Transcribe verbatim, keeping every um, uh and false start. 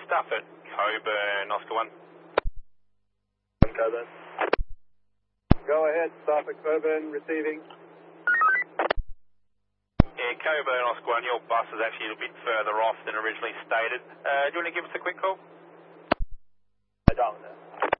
stuff at Coburn, Oscar one. Coburn. Go ahead, stop at Coburn, receiving. Yeah, Coburn, Oscar one, your bus is actually a little bit further off than originally stated. Uh, do you want to give us a quick call? I don't know.